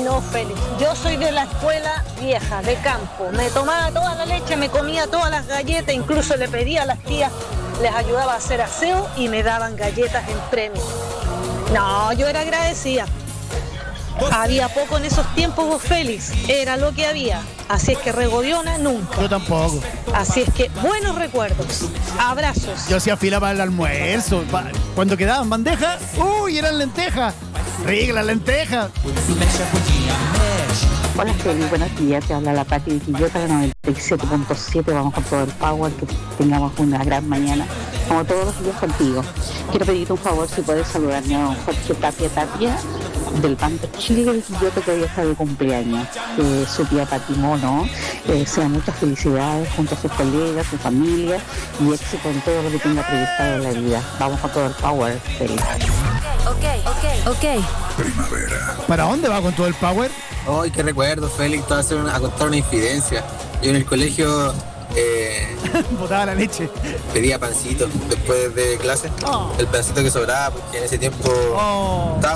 no, Félix. Yo soy de la escuela vieja, de campo. Me tomaba toda la leche, me comía todas las galletas, incluso le pedía a las tías, les ayudaba a hacer aseo y me daban galletas en premio. No, yo era agradecida. Había poco en esos tiempos, vos, Félix. Era lo que había. Así es que regodiona nunca. Yo tampoco. Así es que buenos recuerdos. Abrazos. Yo hacía fila para el almuerzo. Cuando quedaban bandejas, ¡uy! Eran lentejas. Rica las lentejas. Hola Feli, buenos días, te habla la Pati de Quillota, la 97.7, vamos con todo el power, que tengamos una gran mañana, como todos los días contigo. Quiero pedirte un favor, si puedes saludarme a Jorge Tapia, del Banco Chile de Quillota, que hoy está de cumpleaños, su tía Pati Mono, sean muchas felicidades junto a sus colegas, su familia, y éxito en todo lo que tenga proyectado en la vida. Vamos con todo el power, Feli. Ok. Primavera. ¿Para dónde va con todo el power? Ay, qué recuerdo, Félix, te voy a contar una infidencia. Yo en el colegio Botaba la leche. pedía pancito después de clase. El pancito que sobraba, porque en ese tiempo estaba